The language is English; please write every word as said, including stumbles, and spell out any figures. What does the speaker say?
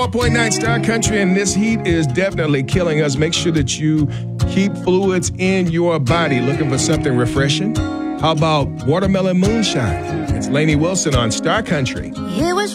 four point nine Star Country, and this heat is definitely killing us. Make sure that you keep fluids in your body. Looking for something refreshing? How about watermelon moonshine? It's Lainey Wilson on Star Country. It was